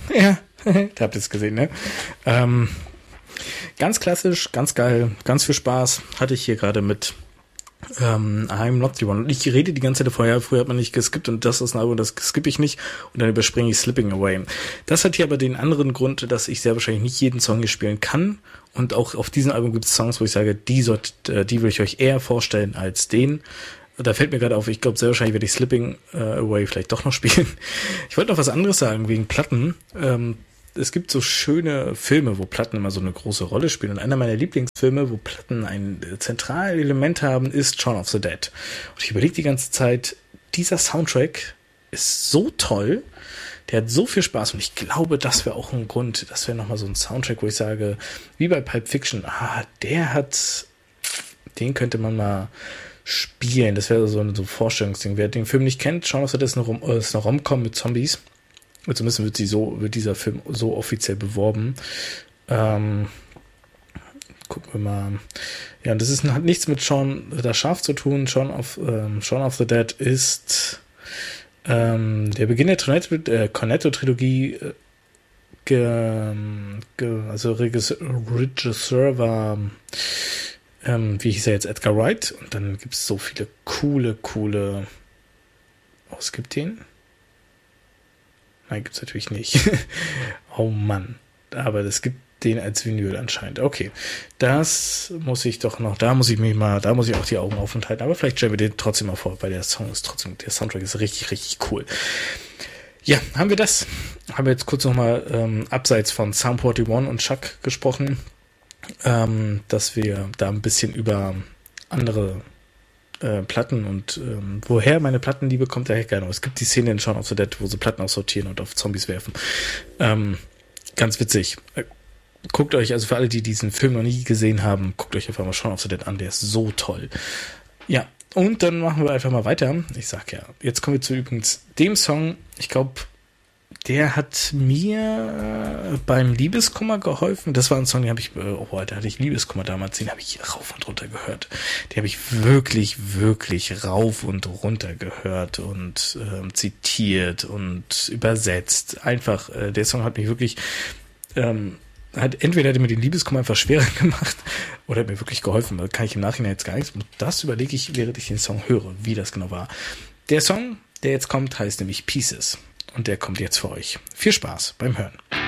Ja, da habt ihr es gesehen, ne? Ganz klassisch, ganz geil, ganz viel Spaß hatte ich hier gerade mit I'm Not the One. Und ich rede die ganze Zeit vorher, früher hat man nicht geskippt und das ist ein Album, das skippe ich nicht und dann überspringe ich Slipping Away. Das hat hier aber den anderen Grund, dass ich sehr wahrscheinlich nicht jeden Song hier spielen kann und auch auf diesem Album gibt es Songs, wo ich sage, die will ich euch eher vorstellen als den. Da fällt mir gerade auf, ich glaube sehr wahrscheinlich werde ich Slipping Away vielleicht doch noch spielen. Ich wollte noch was anderes sagen, wegen Platten. Es gibt so schöne Filme, wo Platten immer so eine große Rolle spielen. Und einer meiner Lieblingsfilme, wo Platten ein zentrales Element haben, ist Shaun of the Dead. Und ich überlege die ganze Zeit, dieser Soundtrack ist so toll, der hat so viel Spaß. Und ich glaube, das wäre auch ein Grund, das wäre nochmal so ein Soundtrack, wo ich sage, wie bei Pulp Fiction, den könnte man mal spielen. Das wäre so ein Vorstellungsding. Wer den Film nicht kennt, Shaun of the Dead ist eine Rom-Com mit Zombies. Zumindest wird dieser Film so offiziell beworben. Gucken wir mal. Ja, und das hat nichts mit Shaun das Schaf zu tun. Shaun of the Dead ist der Beginn der Cornetto-Trilogie. Also Regisseur war, wie hieß er jetzt, Edgar Wright. Und dann gibt es so viele coole. Es gibt den? Nein, gibt's natürlich nicht. Oh Mann. Aber es gibt den als Vinyl anscheinend. Okay. Das muss ich doch noch, da muss ich auch die Augen offen halten. Aber vielleicht stellen wir den trotzdem mal vor, weil der Soundtrack ist richtig, richtig cool. Ja, haben wir das. Haben wir jetzt kurz nochmal abseits von Sum 41 und Chuck gesprochen, dass wir da ein bisschen über andere Platten und woher meine Plattenliebe kommt, daher gerne. Es gibt die Szene in Shaun of the Dead, wo sie Platten aussortieren und auf Zombies werfen. Ganz witzig. Guckt euch, also für alle, die diesen Film noch nie gesehen haben, guckt euch einfach mal Shaun of the Dead an, der ist so toll. Ja, und dann machen wir einfach mal weiter. Ich sag ja, jetzt kommen wir zu übrigens dem Song, ich glaube, der hat mir beim Liebeskummer geholfen. Das war ein Song, den habe ich, da hatte ich Liebeskummer damals, den habe ich rauf und runter gehört. Den habe ich wirklich, wirklich rauf und runter gehört und zitiert und übersetzt. Einfach, der Song hat mich wirklich, entweder hat er mir den Liebeskummer einfach schwerer gemacht oder hat mir wirklich geholfen. Da kann ich im Nachhinein jetzt gar nichts. Das überlege ich, während ich den Song höre, wie das genau war. Der Song, der jetzt kommt, heißt nämlich Pieces. Und der kommt jetzt für euch. Viel Spaß beim Hören.